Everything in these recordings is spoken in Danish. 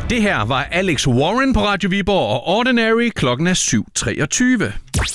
Det her var Alex Warren på Radio Viborg og Ordinary. Klokken er 7:23.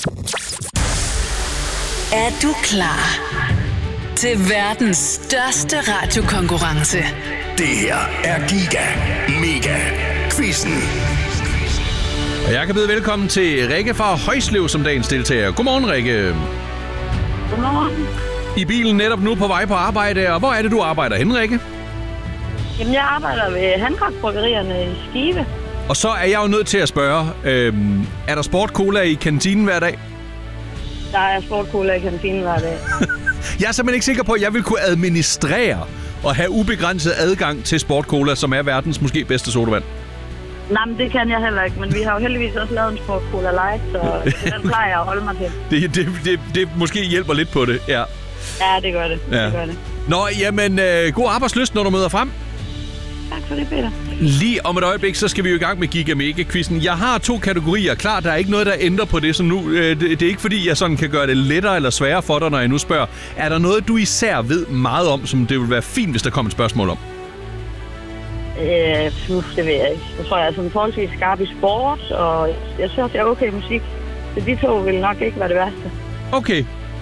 Er du klar til verdens største radiokonkurrence? Det her er Giga Mega Quizzen. Og jeg kan byde velkommen til Rikke fra Højslev som dagens deltager. Godmorgen, Rikke. Godmorgen. I bilen netop nu på vej på arbejde, og hvor er det, du arbejder henne, Rikke? Jamen, jeg arbejder ved Hancock-bryggerierne i Skive. Og så er jeg jo nødt til at spørge, er der sport-cola i kantinen hver dag? Der er sport-cola i kantinen hver dag. Jeg er simpelthen ikke sikker på, at jeg vil kunne administrere og have ubegrænset adgang til sport-cola, som er verdens måske bedste sodavand. Nej, men det kan jeg heller ikke, men vi har jo heldigvis også lavet en sport-cola light, så den plejer jeg at holde mig til. Det måske hjælper lidt på det, ja. Ja, det gør det. Ja. Det gør det. Nå, jamen, god arbejdslyst, når du møder frem. Tak for det, Peter. Lige om et øjeblik, så skal vi jo i gang med Giga Mega-quizzen. Jeg har 2 kategorier klar. Der er ikke noget, der ændrer på det, så nu det er ikke fordi, jeg sådan kan gøre det lettere eller sværere for dig, når jeg nu spørger. Er der noget, du især ved meget om, som det vil være fint, hvis der kommer et spørgsmål om? Det ved jeg ikke. Jeg tror, jeg er sådan forholdsvis skarp i sport, og jeg synes, jeg er okay i musik. Så de 2 vil nok ikke være det værste. Okay.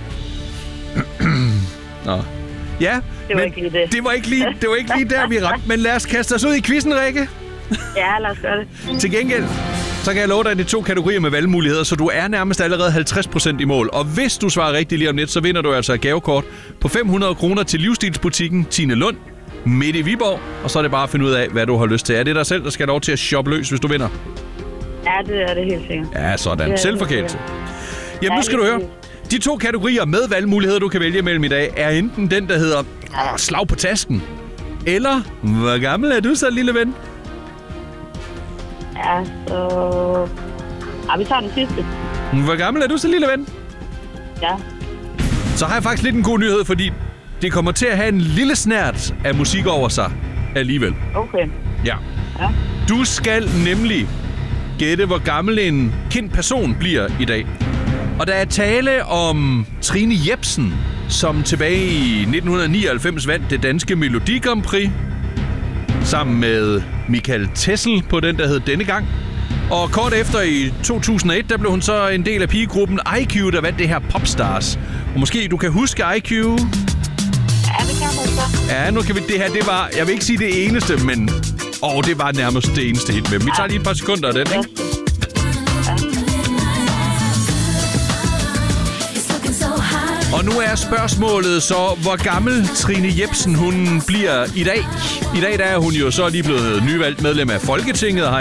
Nå. Ja, det var ikke lige det. Det var ikke lige der, vi ramte. Men lad os kaste os ud i quizzen, Rikke. Ja, lad os gøre det. Til gengæld, så kan jeg love dig, at det er 2 kategorier med valgmuligheder, så du er nærmest allerede 50% i mål. Og hvis du svarer rigtigt lige om lidt, så vinder du altså et gavekort på 500 kroner til livsstilsbutikken Tine Lund midt i Viborg. Og så er det bare at finde ud af, hvad du har lyst til. Er det dig selv, der skal have lov til at shoppe løs, hvis du vinder? Ja, det er det helt sikkert. Ja, sådan. Selvforkælelse. Jamen, nu skal du høre. De 2 kategorier med valgmuligheder, du kan vælge mellem i dag, er enten den, der hedder slag på tasken, eller hvor gammel er du så, lille ven? Ja, så... Ja, vi tager den sidste. Hvor gammel er du så, lille ven? Ja. Så har jeg faktisk lidt en god nyhed, fordi det kommer til at have en lille snert af musik over sig alligevel. Okay. Ja. Ja. Du skal nemlig gætte, hvor gammel en kendt person bliver i dag. Og der er tale om Trine Jepsen, som tilbage i 1999 vandt det danske Melodi Grand Prix, sammen med Michael Tessel på den, der hed Denne Gang. Og kort efter i 2001, der blev hun så en del af pigegruppen IQ, der vandt det her Popstars. Og måske du kan huske IQ? Ja, det kan man så. Ja, nu kan vi... Det var... Jeg vil ikke sige det eneste, men... det var nærmest det eneste hit med. Vi tager lige et par sekunder af den, ikke? Og nu er spørgsmålet så, hvor gammel Trine Jepsen hun bliver i dag. I dag der er hun jo så lige blevet nyvalgt medlem af Folketinget og har